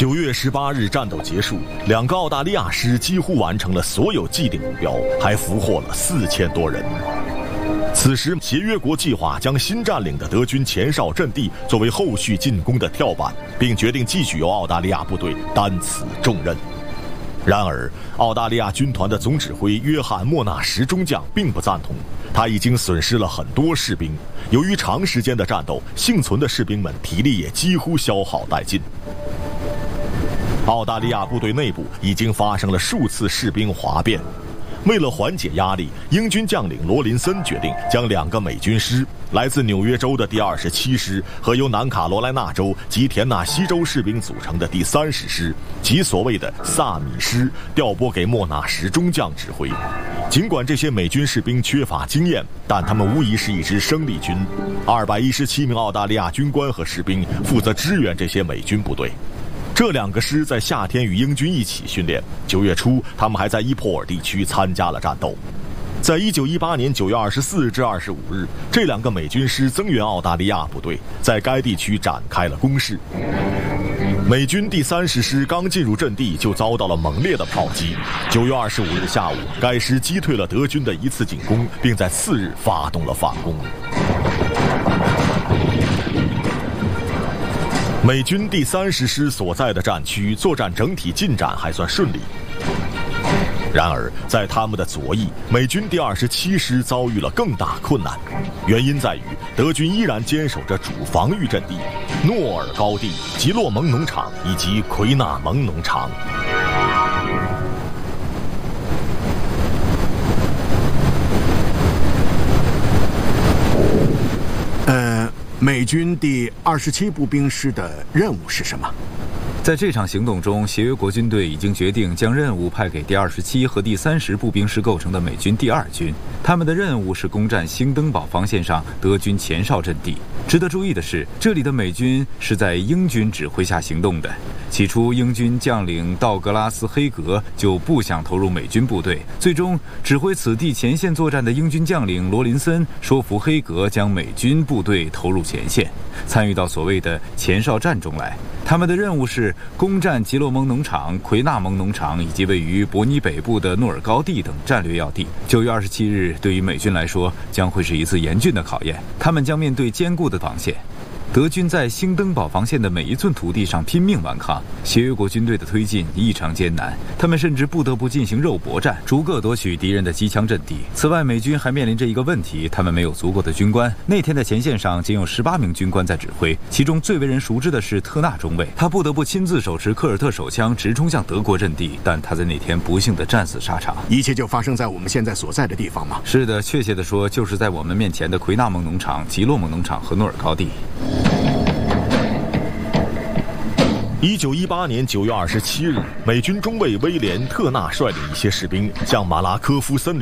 9月18日，战斗结束，两个澳大利亚师几乎完成了所有既定目标，还俘获了4000多人。此时，协约国计划将新占领的德军前哨阵地作为后续进攻的跳板，并决定继续由澳大利亚部队担此重任。然而，澳大利亚军团的总指挥约翰·莫纳什中将并不赞同，他已经损失了很多士兵，由于长时间的战斗，幸存的士兵们体力也几乎消耗殆尽。澳大利亚部队内部已经发生了数次士兵哗变。为了缓解压力，英军将领罗林森决定将2个美军师，来自纽约州的第27师和由南卡罗来纳州及田纳西州士兵组成的第30师及所谓的萨米师调拨给莫纳什中将指挥。尽管这些美军士兵缺乏经验，但他们无疑是一支生力军。217名澳大利亚军官和士兵负责支援这些美军部队。这2个师在夏天与英军一起训练，9月初他们还在伊珀尔地区参加了战斗。在1918年9月24日至25日，这2个美军师增援澳大利亚部队，在该地区展开了攻势。美军第30师刚进入阵地就遭到了猛烈的炮击。9月25日下午，该师击退了德军的一次进攻，并在次日发动了反攻。美军第30师所在的战区作战整体进展还算顺利，然而在他们的左翼，美军第27师遭遇了更大困难。原因在于德军依然坚守着主防御阵地诺尔高地、吉洛蒙农场以及奎纳蒙农场。 美军第27步兵师的任务是什么？ 在这场行动中，协约国军队已经决定将任务派给第27和第30步兵师构成的美军第2军，他们的任务是攻占兴登堡防线上德军前哨阵地。值得注意的是，这里的美军是在英军指挥下行动的。起初，英军将领道格拉斯·黑格就不想投入美军部队，最终指挥此地前线作战的英军将领罗林森说服黑格将美军部队投入前线，参与到所谓的前哨战中来。他们的任务是攻占吉洛蒙农场、奎纳蒙农场以及位于伯尼北部的诺尔高地等战略要地。9月27日，对于美军来说将会是一次严峻的考验，他们将面对坚固的防线。德军在兴登堡防线的每一寸土地上拼命顽抗，协约国军队的推进异常艰难，他们甚至不得不进行肉搏战，逐个夺取敌人的机枪阵地。此外，美军还面临着一个问题，他们没有足够的军官。那天的前线上仅有18名军官在指挥，其中最为人熟知的是特纳中尉，他不得不亲自手持科尔特手枪直冲向德国阵地，但他在那天不幸地战死沙场。 一切就发生在我们现在所在的地方吗？ 是的，确切地说，就是在我们面前的奎纳蒙农场、吉洛蒙农场和诺尔高地。 1918年9月27日，美军中尉威廉·特纳率领一些士兵向马拉科夫森林